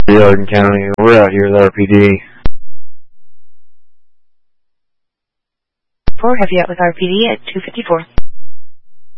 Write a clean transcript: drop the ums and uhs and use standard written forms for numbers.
Yellowton County. We're out here with RPD. 4 Heavy out with RPD at 254.